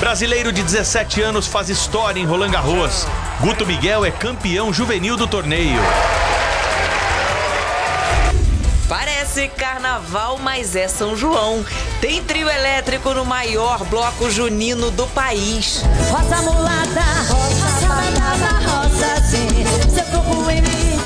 Brasileiro de 17 anos faz história em Roland Garros. Guto Miguel é campeão juvenil do torneio. Parece carnaval, mas é São João. Tem trio elétrico no maior bloco junino do país. Rosa mulata, rosa batata, rosa sim, seu corpo em mim.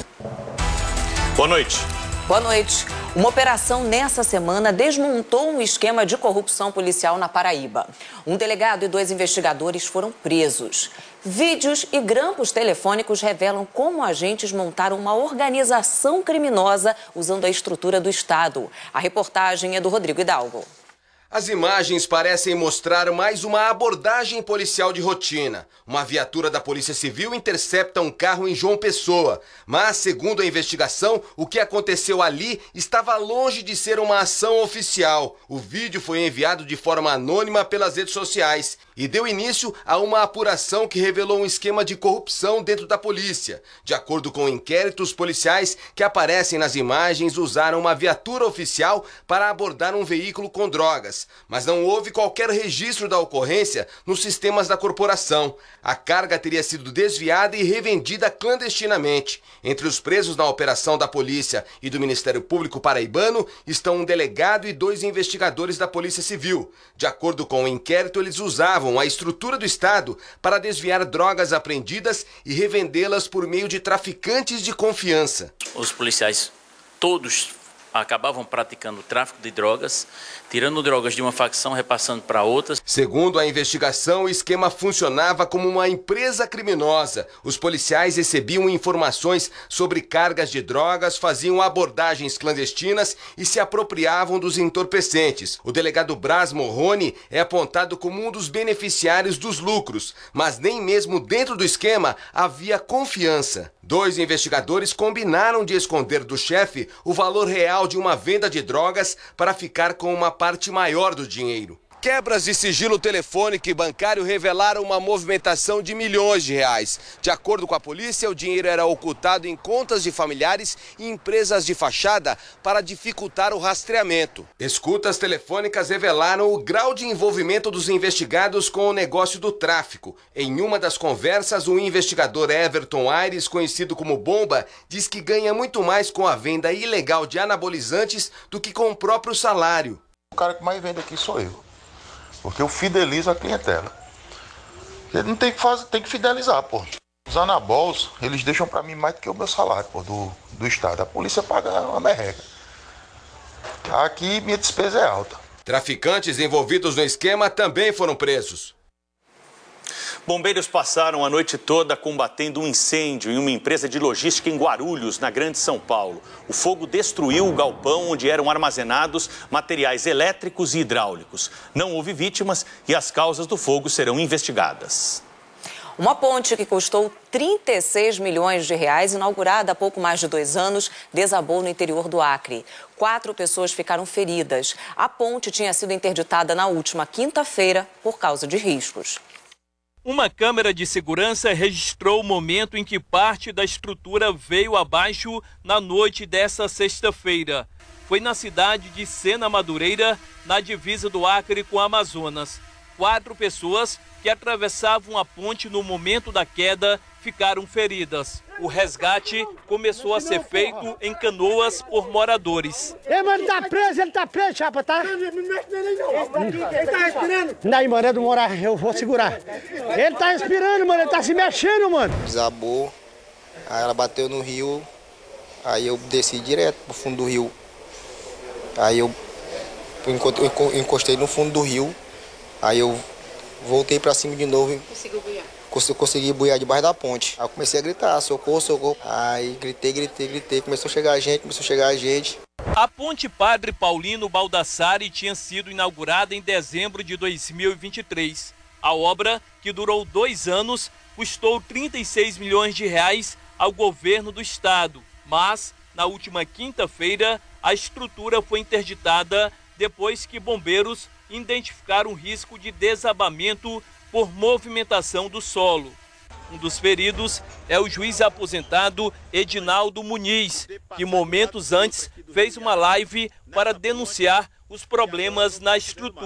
Boa noite. Boa noite. Uma operação nessa semana desmontou um esquema de corrupção policial na Paraíba. Um delegado e 2 investigadores foram presos. Vídeos e grampos telefônicos revelam como agentes montaram uma organização criminosa usando a estrutura do Estado. A reportagem é do Rodrigo Hidalgo. As imagens parecem mostrar mais uma abordagem policial de rotina. Uma viatura da Polícia Civil intercepta um carro em João Pessoa. Mas, segundo a investigação, o que aconteceu ali estava longe de ser uma ação oficial. O vídeo foi enviado de forma anônima pelas redes sociais e deu início a uma apuração que revelou um esquema de corrupção dentro da polícia. De acordo com inquéritos policiais que aparecem nas imagens, usaram uma viatura oficial para abordar um veículo com drogas. Mas não houve qualquer registro da ocorrência nos sistemas da corporação. A carga teria sido desviada e revendida clandestinamente. Entre os presos na operação da polícia e do Ministério Público paraibano estão um delegado e 2 investigadores da Polícia Civil. De acordo com o inquérito, eles usavam a estrutura do Estado para desviar drogas apreendidas e revendê-las por meio de traficantes de confiança. Os policiais todos acabavam praticando tráfico de drogas, tirando drogas de uma facção, repassando para outras. Segundo a investigação, o esquema funcionava como uma empresa criminosa. Os policiais recebiam informações sobre cargas de drogas, faziam abordagens clandestinas e se apropriavam dos entorpecentes. O delegado Braz Morrone é apontado como um dos beneficiários dos lucros, mas nem mesmo dentro do esquema havia confiança. 2 investigadores combinaram de esconder do chefe o valor real de uma venda de drogas para ficar com uma parte maior do dinheiro. Quebras de sigilo telefônico e bancário revelaram uma movimentação de milhões de reais. De acordo com a polícia, o dinheiro era ocultado em contas de familiares e empresas de fachada para dificultar o rastreamento. Escutas telefônicas revelaram o grau de envolvimento dos investigados com o negócio do tráfico. Em uma das conversas, o investigador Everton Aires, conhecido como Bomba, diz que ganha muito mais com a venda ilegal de anabolizantes do que com o próprio salário. O cara que mais vende aqui sou eu. Porque eu fidelizo a clientela. Ele não tem que fazer, tem que fidelizar, pô. Os anabols, eles deixam pra mim mais do que o meu salário, pô, do Estado. A polícia paga uma merreca. Aqui minha despesa é alta. Traficantes envolvidos no esquema também foram presos. Bombeiros passaram a noite toda combatendo um incêndio em uma empresa de logística em Guarulhos, na Grande São Paulo. O fogo destruiu o galpão onde eram armazenados materiais elétricos e hidráulicos. Não houve vítimas e as causas do fogo serão investigadas. Uma ponte que custou 36 milhões de reais, inaugurada há pouco mais de 2 anos, desabou no interior do Acre. 4 pessoas ficaram feridas. A ponte tinha sido interditada na última quinta-feira por causa de riscos. Uma câmera de segurança registrou o momento em que parte da estrutura veio abaixo na noite dessa sexta-feira. Foi na cidade de Sena Madureira, na divisa do Acre com o Amazonas. 4 pessoas que atravessavam a ponte no momento da queda ficaram feridas. O resgate começou a ser feito em canoas por moradores. Ele tá preso, chapa, tá? Ele tá respirando. Daí, mano, é do morar, eu vou segurar. Ele tá respirando, mano, ele tá se mexendo, mano. Desabou, aí ela bateu no rio, aí eu desci direto pro fundo do rio. Aí eu encostei no fundo do rio, aí eu voltei pra cima de novo. Conseguiu buiar? Consegui buiar debaixo da ponte. Aí eu comecei a gritar, socorro, socorro. Aí gritei. Começou a chegar a gente. A ponte Padre Paulino Baldassari tinha sido inaugurada em dezembro de 2023. A obra, que durou 2 anos, custou 36 milhões de reais ao governo do estado. Mas, na última quinta-feira, a estrutura foi interditada depois que bombeiros identificaram risco de desabamento por movimentação do solo. Um dos feridos é o juiz aposentado Edinaldo Muniz, que momentos antes fez uma live para denunciar os problemas na estrutura.